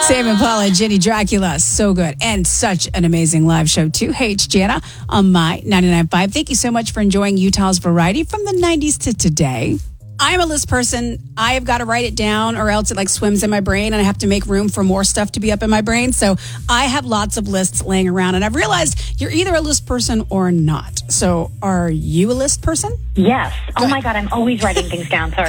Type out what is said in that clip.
Sam Impala, Jenny Dracula, so good. And such an amazing live show, too. Hey, it's Jana on My 99.5. Thank you so much for enjoying Utah's variety from the 90s to today. I'm a list person. I have got to write it down or else it like swims in my brain and I have to make room for more stuff to be up in my brain. So I have lots of lists laying around and I've realized you're either a list person or not. So are you a list person? Yes. Oh my God, I'm always writing things down. Sorry.